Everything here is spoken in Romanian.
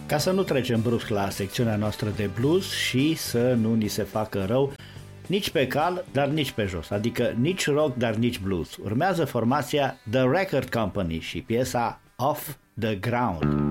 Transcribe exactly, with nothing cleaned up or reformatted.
Ca să nu trecem brusc la secțiunea noastră de blues și să nu ni se facă rău nici pe cal, dar nici pe jos, adică nici rock, dar nici blues. Urmează formația The Record Company și piesa Off the Ground.